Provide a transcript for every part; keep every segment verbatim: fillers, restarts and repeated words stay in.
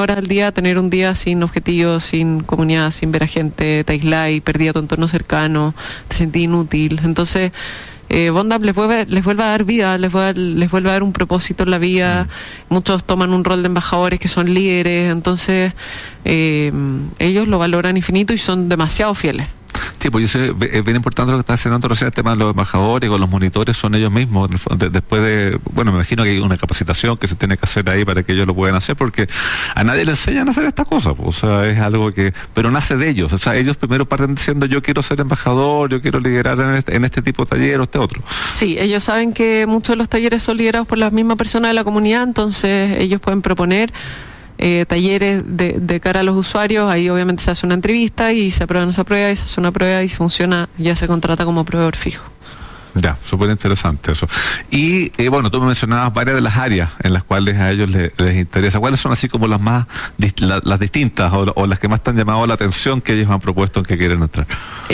horas al día, tener un día sin objetivos, sin comunidad, sin ver a gente, te aislás y perdí a tu entorno cercano, te sentí inútil. Entonces, eh, Bondap les vuelve, les vuelve a dar vida, les vuelve, les vuelve a dar un propósito en la vida. Mm. Muchos toman un rol de embajadores que son líderes, entonces eh, ellos lo valoran infinito y son demasiado fieles. Sí, pues yo sé, es bien importante lo que está haciendo recién el tema de los embajadores, con los monitores, son ellos mismos, de, después de, bueno, me imagino que hay una capacitación que se tiene que hacer ahí para que ellos lo puedan hacer, porque a nadie le enseñan a hacer esta cosa, pues, o sea, es algo que, pero nace de ellos, o sea, ellos primero parten diciendo yo quiero ser embajador, yo quiero liderar en este, en este tipo de taller o este otro. Sí, ellos saben que muchos de los talleres son liderados por las mismas personas de la comunidad, entonces ellos pueden proponer Eh, talleres de, de cara a los usuarios. Ahí obviamente se hace una entrevista y se aprueba o no se aprueba, y se hace una prueba y si funciona ya se contrata como proveedor fijo. Ya, súper interesante eso. Y eh, bueno, tú me mencionabas varias de las áreas en las cuales a ellos les, les interesa. ¿Cuáles son así como las más, la, las distintas o, o las que más te han llamado la atención que ellos han propuesto en que quieren entrar?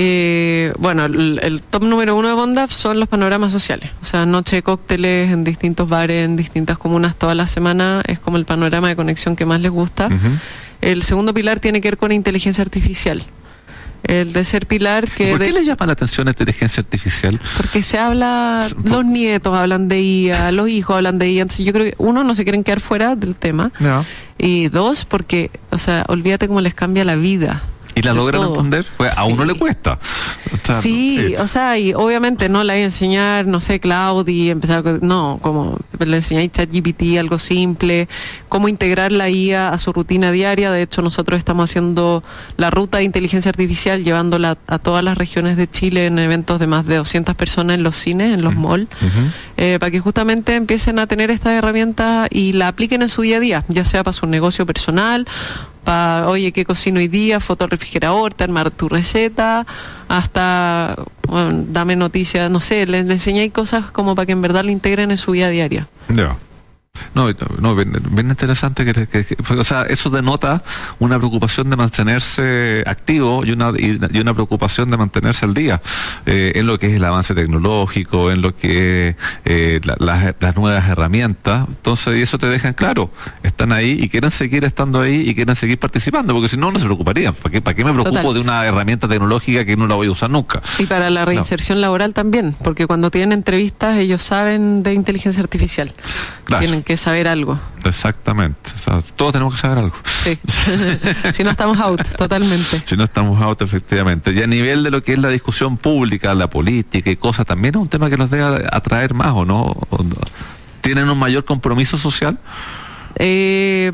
Eh, bueno, el, el top número uno de Bondap son los panoramas sociales. O sea, noche de cócteles en distintos bares, en distintas comunas toda la semana. Es como el panorama de conexión que más les gusta. Uh-huh. El segundo pilar tiene que ver con inteligencia artificial. El tercer pilar que... ¿Por qué de... le llama la atención la inteligencia artificial? Porque se habla, los nietos hablan de I A, los hijos hablan de I A, entonces yo creo que uno, no se quieren quedar fuera del tema, no. Y dos, porque, o sea, olvídate cómo les cambia la vida. ¿Y la logran todo entender? Pues a sí. uno le cuesta. O sea, sí, sí, o sea, y obviamente no le voy a enseñar, no sé, cloud y empezar, no, como le enseñáis ChatGPT, algo simple, cómo integrar la I A a su rutina diaria. De hecho, nosotros estamos haciendo la ruta de inteligencia artificial, llevándola a todas las regiones de Chile en eventos de más de doscientas personas en los cines, en los uh-huh. malls, uh-huh. eh, para que justamente empiecen a tener estas herramientas y la apliquen en su día a día, ya sea para su negocio personal, para, oye, ¿qué cocino hoy día? Foto al refrigerador, te armar tu receta, hasta, bueno, dame noticias, no sé, les, les enseñáis cosas como para que en verdad lo integren en su vida diaria. Ya. Yeah. No, no, bien, bien interesante que, que, que, o sea, eso denota una preocupación de mantenerse activo y una y, y una preocupación de mantenerse al día eh, en lo que es el avance tecnológico, en lo que es eh, la, las, las nuevas herramientas. Entonces, y eso te dejan claro, están ahí y quieren seguir estando ahí y quieren seguir participando, porque si no, no se preocuparían. ¿Para qué, para qué me preocupo Total. de una herramienta tecnológica que no la voy a usar nunca? Y para la reinserción no. laboral también, porque cuando tienen entrevistas ellos saben de inteligencia artificial. Claro. Tienen que saber algo. Exactamente. O sea, todos tenemos que saber algo. Sí. Si no estamos out, totalmente. Si no estamos out, efectivamente. Y a nivel de lo que es la discusión pública, la política y cosas, también es un tema que los debe atraer más, ¿o no? ¿Tienen un mayor compromiso social? Eh...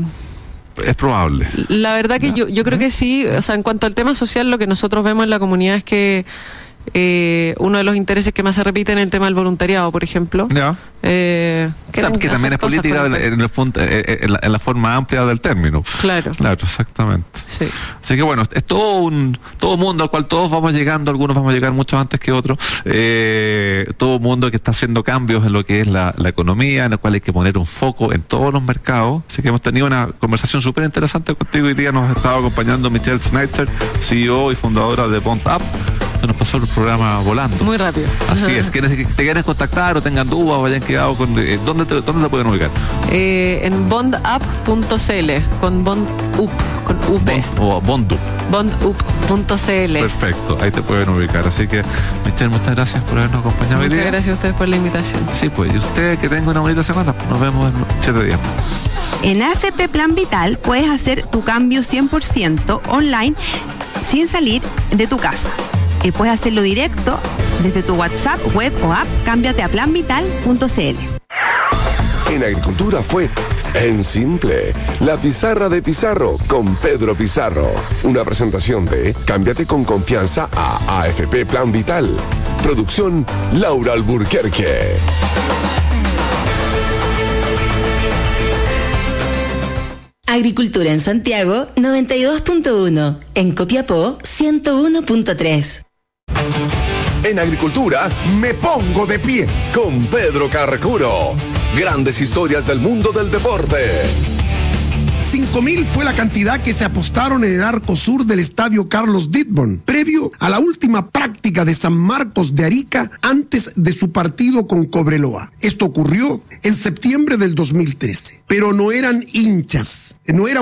Es probable. La verdad que ¿no? yo, yo creo que sí. O sea, en cuanto al tema social, lo que nosotros vemos en la comunidad es que Eh, uno de los intereses que más se repiten es el tema del voluntariado, por ejemplo. Yeah. Eh, que también es política en, en, el, en, la, en la forma amplia del término. Claro. Claro, exactamente. Sí. Así que bueno, es todo un todo mundo al cual todos vamos llegando, algunos vamos a llegar mucho antes que otros. Eh, todo mundo que está haciendo cambios en lo que es la, la economía, en el cual hay que poner un foco en todos los mercados. Así que hemos tenido una conversación súper interesante contigo. Hoy día nos ha estado acompañando Michelle Schneitzer, C E O y fundadora de Bondap. Se nos pasó el programa volando. Muy rápido. Así Ajá. es. Quienes te quieren contactar o tengan dudas o hayan quedado con... Eh, ¿dónde, te, ¿Dónde te pueden ubicar? Eh, en bondup punto c l, con bondup, con U P. Bond, o bondup. bondup punto c l. Perfecto, ahí te pueden ubicar. Así que, Michelle, muchas gracias por habernos acompañado hoy día. Muchas gracias a ustedes por la invitación. Sí, pues, y usted que tenga una bonita semana. Nos vemos en siete días. En A F P Plan Vital puedes hacer tu cambio cien por ciento online sin salir de tu casa. Y puedes hacerlo directo desde tu WhatsApp, web o app. Cámbiate a plan vital punto c l. En Agricultura fue En Simple, la pizarra de Pizarro con Pedro Pizarro. Una presentación de Cámbiate con confianza a A F P Plan Vital. Producción Laura Alburquerque. Agricultura en Santiago noventa y dos punto uno, en Copiapó ciento uno punto tres. En Agricultura me pongo de pie con Pedro Carcuro. Grandes historias del mundo del deporte. cinco mil fue la cantidad que se apostaron en el arco sur del estadio Carlos Dittborn, previo a la última práctica de San Marcos de Arica antes de su partido con Cobreloa. Esto ocurrió en septiembre del dos mil trece, pero no eran hinchas, no era